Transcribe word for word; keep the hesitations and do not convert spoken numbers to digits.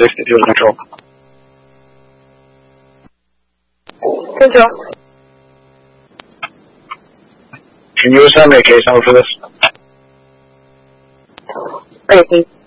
sixty-two is control. Control. Can you assign me a case number for this? Tracy.